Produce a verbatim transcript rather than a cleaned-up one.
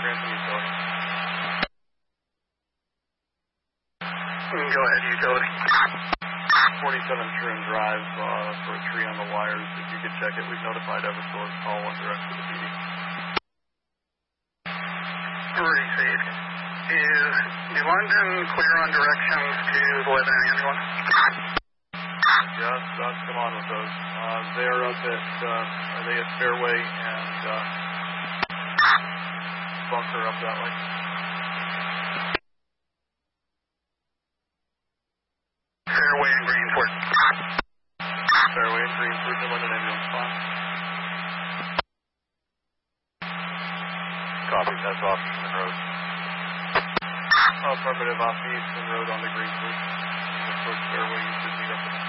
Grantham Utility. Go ahead, utility. forty-seven Troon Drive uh, for a tree on the wires. If you could check it, we've notified Eversource. Call one direct to the P D. Received. Is New London clear on directions to the Lebanon ambulance? Just about to come on with those. Uh, they're up at, uh, are they at Fairway and uh, Bunker up that way? Fairway and Greensford. Fairway and Greensford, New London ambulance spot. Copy, that's off Eastman Road. Affirmative, off Eastman Road on the Greensford. Towards Fairway, you should meet up with